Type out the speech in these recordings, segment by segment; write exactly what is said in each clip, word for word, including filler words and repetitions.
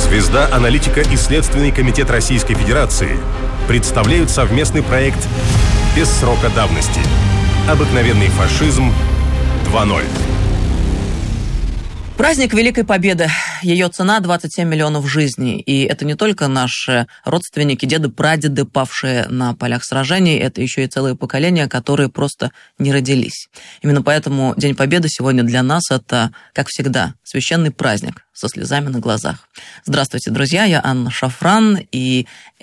Звезда, аналитика и Следственный комитет Российской Федерации представляют совместный проект «Без срока давности. Обыкновенный фашизм два ноль». Праздник Великой Победы. Ее цена двадцать семь миллионов жизней. И это не только наши родственники, деды, прадеды, павшие на полях сражений, это еще и целые поколения, которые просто не родились. Именно поэтому День Победы сегодня для нас это, как всегда, священный праздник со слезами на глазах. Здравствуйте, друзья, я Анна Шафран, и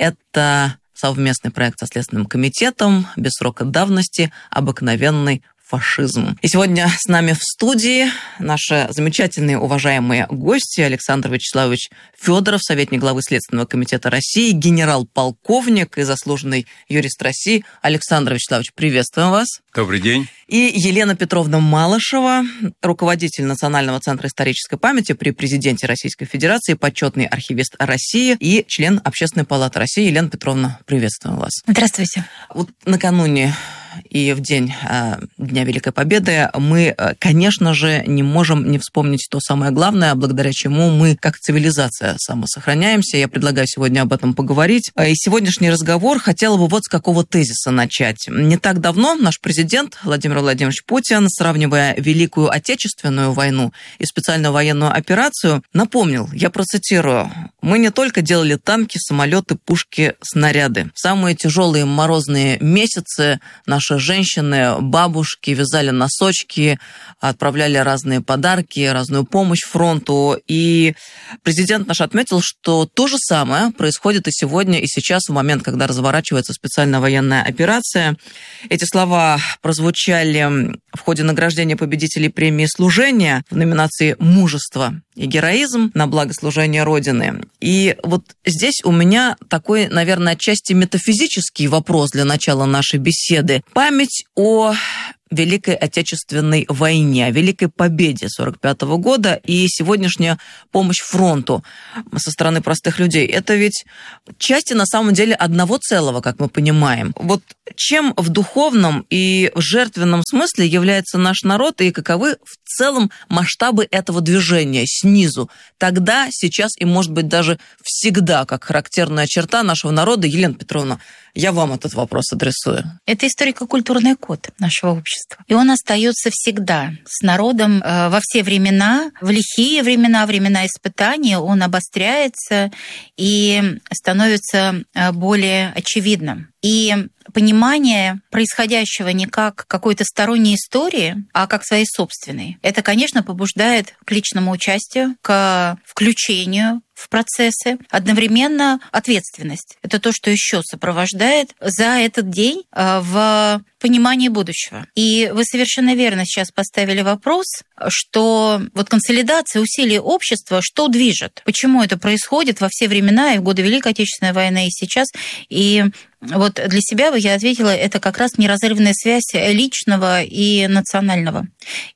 это совместный проект со Следственным комитетом «Без срока давности. Обыкновенный фашизм». И сегодня с нами в студии наши замечательные, уважаемые гости: Александр Вячеславович Федоров, советник главы Следственного комитета России, генерал-полковник и заслуженный юрист России. Александр Вячеславович, приветствуем вас. Добрый день. И Елена Петровна Малышева, руководитель Национального центра исторической памяти при президенте Российской Федерации, почетный архивист России и член Общественной палаты России. Елена Петровна, приветствуем вас. Здравствуйте. Вот накануне и в день э, Дня Великой Победы мы, конечно же, не можем не вспомнить то самое главное, благодаря чему мы, как цивилизация, самосохраняемся. Я предлагаю сегодня об этом поговорить. И сегодняшний разговор хотела бы вот с какого тезиса начать. Не так давно наш президент Владимир Владимирович Путин, сравнивая Великую Отечественную войну и специальную военную операцию, напомнил, я процитирую: «Мы не только делали танки, самолеты, пушки, снаряды. В самые тяжелые морозные месяцы наши женщины, бабушки вязали носочки, отправляли разные подарки, разную помощь фронту». И президент наш отметил, что то же самое происходит и сегодня, и сейчас, в момент, когда разворачивается специальная военная операция. Эти слова прозвучали в ходе награждения победителей премии «Служение» в номинации «Мужество и героизм на благо служения Родины». И вот здесь у меня такой, наверное, отчасти метафизический вопрос для начала нашей беседы. Память о Великой Отечественной войне, о Великой Победе сорок пятого года и сегодняшняя помощь фронту со стороны простых людей. Это ведь части, на самом деле, одного целого, как мы понимаем. Вот чем в духовном и в жертвенном смысле является наш народ и каковы в целом масштабы этого движения снизу? Тогда, сейчас и, может быть, даже всегда, как характерная черта нашего народа. Елена Петровна, я вам этот вопрос адресую. Это историко-культурный код нашего общества. И он остается всегда с народом э, во все времена, в лихие времена, времена испытаний, он обостряется и становится более очевидным. И понимание происходящего не как какой-то сторонней истории, а как своей собственной, это, конечно, побуждает к личному участию, к включению в процессы. Одновременно ответственность. Это то, что еще сопровождает за этот день в понимании будущего. И вы совершенно верно сейчас поставили вопрос, что вот консолидация усилий общества, что движет? Почему это происходит во все времена, и в годы Великой Отечественной войны, и сейчас? И вот для себя я ответила, это как раз неразрывная связь личного и национального.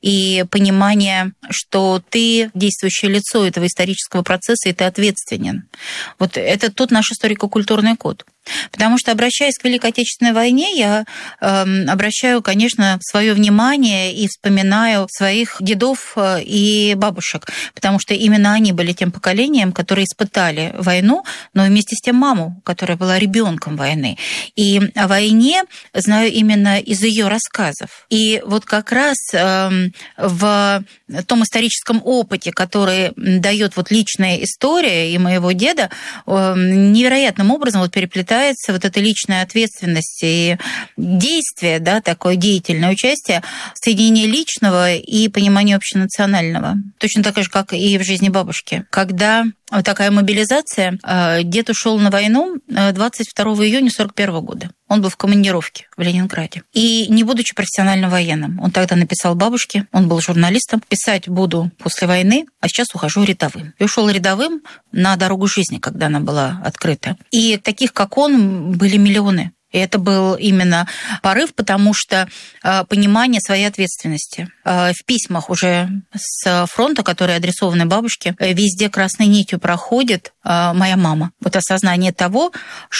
И понимание, что ты действующее лицо этого исторического процесса, и ты ответственен. Вот это тот наш историко-культурный код. Потому что, обращаясь к Великой Отечественной войне, я э, обращаю, конечно, свое внимание и вспоминаю своих дедов и бабушек, потому что именно они были тем поколением, которые испытали войну, но вместе с тем маму, которая была ребенком войны. И о войне знаю именно из ее рассказов. И вот как раз э, в том историческом опыте, который дает вот личная история и моего деда, э, невероятным образом вот переплетается вот эта личная ответственность и действие, да, такое деятельное участие, соединение личного и понимание общенационального. Точно так же, как и в жизни бабушки. Когда вот такая мобилизация, дед ушел на войну двадцать второго июня сорок первого года. Он был в командировке в Ленинграде. И не будучи профессиональным военным, он тогда написал бабушке, он был журналистом, писать буду после войны, а сейчас ухожу рядовым. И ушел рядовым на дорогу жизни, когда она была открыта. И таких, как он, были миллионы. И это был именно порыв, потому что понимание своей ответственности. В письмах уже с фронта, которые адресованы бабушке, везде красной нитью проходит моя мама. Вот осознание того,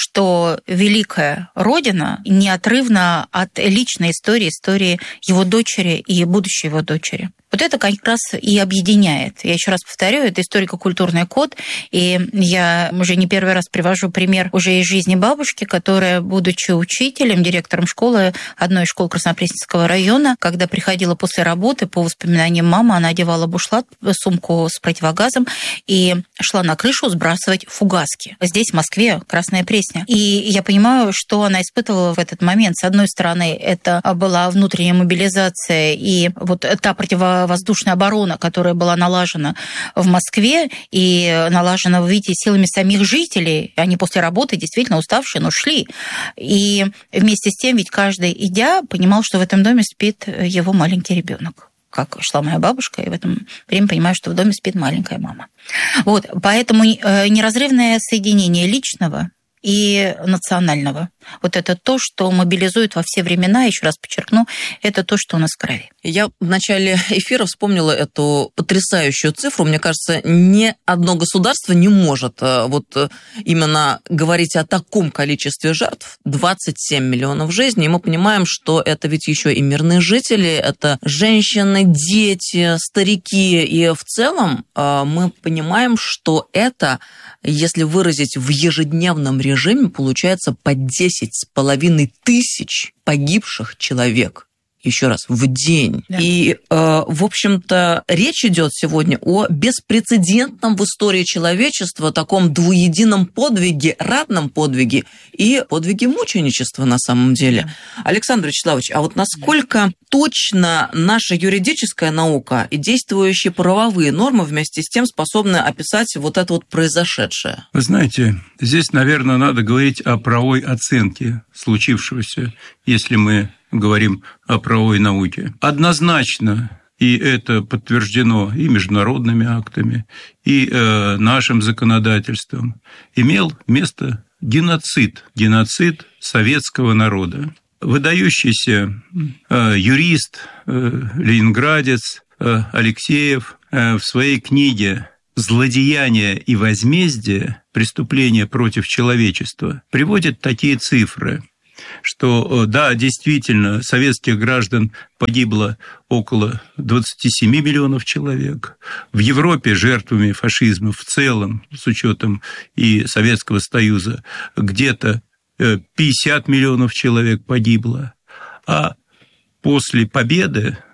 что великая Родина неотрывна от личной истории, истории его дочери и будущей его дочери. Вот это как раз и объединяет. Я еще раз повторю, это историко-культурный код, и я уже не первый раз привожу пример уже из жизни бабушки, которая, будучи учителем, директором школы, одной из школ Краснопресненского района, когда приходила после работы, по воспоминаниям мамы, она одевала бушлат, сумку с противогазом и шла на крышу сбрасывать фугаски. Здесь, в Москве, Красная Пресня. И я понимаю, что она испытывала в этот момент. С одной стороны, это была внутренняя мобилизация и вот та противовоздушная оборона, которая была налажена в Москве и налажена, вы видите, силами самих жителей. Они после работы действительно уставшие, но шли. И вместе с тем, ведь каждый, идя, понимал, что в этом доме спит его маленький ребенок. Как шла моя бабушка, и в это время понимаю, что в доме спит маленькая мама. Вот, поэтому неразрывное соединение личного и национального. Вот это то, что мобилизует во все времена, еще раз подчеркну, это то, что у нас в крови. Я в начале эфира вспомнила эту потрясающую цифру. Мне кажется, ни одно государство не может вот именно говорить о таком количестве жертв. двадцать семь миллионов жизней. И мы понимаем, что это ведь еще и мирные жители, это женщины, дети, старики. И в целом мы понимаем, что это, если выразить в ежедневном режиме, получается по десять с половиной тысяч погибших человек. Еще раз, в день. Да. И, э, в общем-то, речь идет сегодня о беспрецедентном в истории человечества таком двуедином подвиге, ратном подвиге и подвиге мученичества на самом деле. Да. Александр Вячеславович, а вот насколько да. точно наша юридическая наука и действующие правовые нормы вместе с тем способны описать вот это вот произошедшее? Вы знаете, здесь, наверное, надо говорить о правовой оценке случившегося, если мы говорим о правовой науке. Однозначно, и это подтверждено и международными актами, и э, нашим законодательством, имел место геноцид, геноцид советского народа. Выдающийся э, юрист, э, ленинградец э, Алексеев э, в своей книге «Злодеяние и возмездие. Преступления против человечества» приводит такие цифры, что, да, действительно, советских граждан погибло около двадцать семь миллионов человек. В Европе жертвами фашизма в целом, с учетом и Советского Союза, где-то пятьдесят миллионов человек погибло. А после победы